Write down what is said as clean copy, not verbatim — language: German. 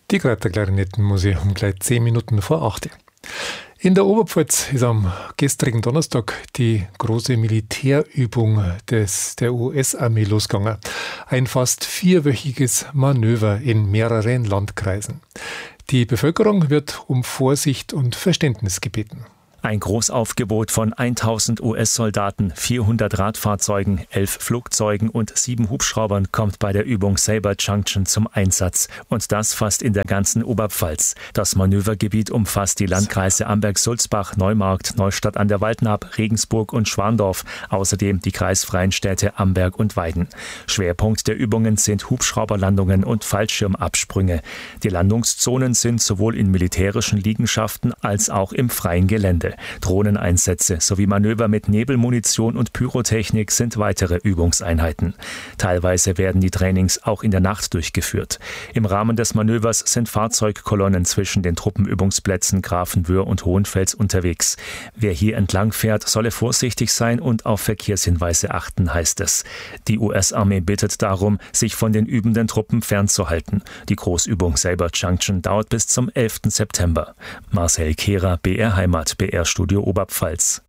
Die Greiter Klarinettenmusik um gleich 10 Minuten vor 8. In der Oberpfalz ist am gestrigen Donnerstag die große Militärübung der US-Armee losgegangen. Ein fast 4-wöchiges Manöver in mehreren Landkreisen. Die Bevölkerung wird um Vorsicht und Verständnis gebeten. Ein Großaufgebot von 1000 US-Soldaten, 400 Radfahrzeugen, 11 Flugzeugen und 7 Hubschraubern kommt bei der Übung Saber Junction zum Einsatz. Und das fast in der ganzen Oberpfalz. Das Manövergebiet umfasst die Landkreise Amberg-Sulzbach, Neumarkt, Neustadt an der Waldnaab, Regensburg und Schwandorf. Außerdem die kreisfreien Städte Amberg und Weiden. Schwerpunkt der Übungen sind Hubschrauberlandungen und Fallschirmabsprünge. Die Landungszonen sind sowohl in militärischen Liegenschaften als auch im freien Gelände. Drohneneinsätze sowie Manöver mit Nebelmunition und Pyrotechnik sind weitere Übungseinheiten. Teilweise werden die Trainings auch in der Nacht durchgeführt. Im Rahmen des Manövers sind Fahrzeugkolonnen zwischen den Truppenübungsplätzen Grafenwöhr und Hohenfels unterwegs. Wer hier entlang fährt, solle vorsichtig sein und auf Verkehrshinweise achten, heißt es. Die US-Armee bittet darum, sich von den übenden Truppen fernzuhalten. Die Großübung Saber Junction dauert bis zum 11. September. Marcel Kehrer, BR Heimat, BR Studio Oberpfalz.